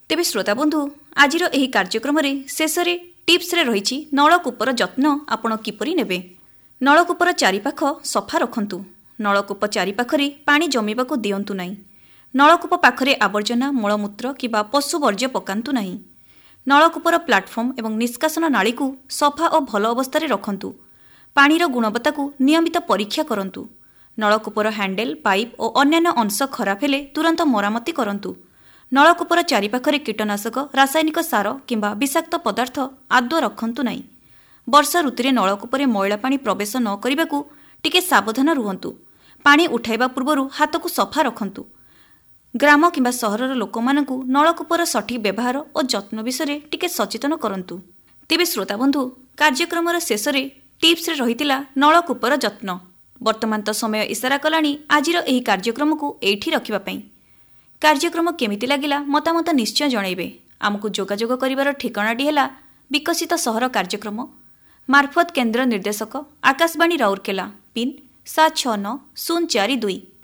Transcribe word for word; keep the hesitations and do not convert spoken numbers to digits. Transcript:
ତେବେ ଶ୍ରୋତାବନ୍ଧୁ, ଆଜିର ଏହି କାର୍ଯ୍ୟକ୍ରମରେ ଶେଷରେ ଟିପ୍ସରେ ରହିଛି ନଳକୂପର ଯତ୍ନ ଆପଣ କିପରି ନେବେ। ନଳକୂପର ଚାରିପାଖ ସଫା ରଖନ୍ତୁ। ନଳକୂପ ଚାରିପାଖରେ ପାଣି ଜମିବାକୁ ଦିଅନ୍ତୁ ନାହିଁ। ନଳକୂପ ପାଖରେ ଆବର୍ଜନା, ମଳମୂତ୍ର କିମ୍ବା ପଶୁ ବର୍ଜ୍ୟ ପକାନ୍ତୁ ନାହିଁ। ନଳକୂପର ପ୍ଲାଟଫର୍ମ ଏବଂ ନିଷ୍କାସନ ନାଳୀକୁ ସଫା ଓ ଭଲ ଅବସ୍ଥାରେ ରଖନ୍ତୁ। ପାଣିର ଗୁଣବତ୍ତାକୁ ନିୟମିତ ପରୀକ୍ଷା କରନ୍ତୁ। ନଳକୂପର ହ୍ୟାଣ୍ଡେଲ, ପାଇପ୍ ଓ ଅନ୍ୟାନ୍ୟ ଅଂଶ ଖରାପ ହେଲେ ତୁରନ୍ତ ମରାମତି କରନ୍ତୁ। ନଳକୂପର ଚାରିପାଖରେ କୀଟନାଶକ, ରାସାୟନିକ ସାର କିମ୍ବା ବିଷାକ୍ତ ପଦାର୍ଥ ଆଦୌ ରଖନ୍ତୁ ନାହିଁ। ବର୍ଷା ଋତୁରେ ନଳକୂପରେ ମଇଳା ପାଣି ପ୍ରବେଶ ନ କରିବାକୁ ଟିକେ ସାବଧାନ ରୁହନ୍ତୁ। ପାଣି ଉଠାଇବା ପୂର୍ବରୁ ହାତକୁ ସଫା ରଖନ୍ତୁ। ଗ୍ରାମ କିମ୍ବା ସହରର ଲୋକମାନଙ୍କୁ ନଳକୂପର ସଠିକ୍ ବ୍ୟବହାର ଓ ଯତ୍ନ ବିଷୟରେ ଟିକେ ସଚେତନ କରନ୍ତୁ। ତେବେ ଶ୍ରୋତାବନ୍ଧୁ, କାର୍ଯ୍ୟକ୍ରମର ଶେଷରେ ଟିପ୍ସରେ ରହିଥିଲା ନଳକୂପର ଯତ୍ନ। ବର୍ତ୍ତମାନ ତ ସମୟ ଇସାରା କଲାଣି ଆଜିର ଏହି କାର୍ଯ୍ୟକ୍ରମକୁ ଏଇଠି ରଖିବା ପାଇଁ। କାର୍ଯ୍ୟକ୍ରମ କେମିତି ଲାଗିଲା ମତାମତ ନିଶ୍ଚୟ ଜଣାଇବେ। ଆମକୁ ଯୋଗାଯୋଗ କରିବାର ଠିକଣାଟି ହେଲା ବିକଶିତ ସହର କାର୍ଯ୍ୟକ୍ରମ, ମାର୍ଫତ କେନ୍ଦ୍ର ନିର୍ଦ୍ଦେଶକ, ଆକାଶବାଣୀ ରାଉରକେଲା, ପିନ୍ ସାତ ଛଅ ନଅ ଶୂନ ଚାରି ଦୁଇ।